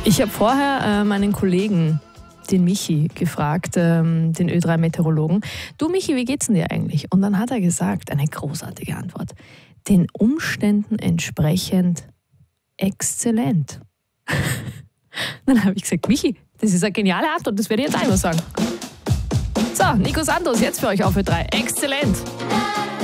Ich habe vorher meinen Kollegen, den Michi, gefragt, den Ö3-Meteorologen. Du Michi, wie geht's denn dir eigentlich? Und dann hat er gesagt, eine großartige Antwort, den Umständen entsprechend exzellent. Dann habe ich gesagt, Michi, das ist eine geniale Antwort, das werde ich jetzt einmal sagen. So, Nico Santos, jetzt für euch auf Ö3. Exzellent!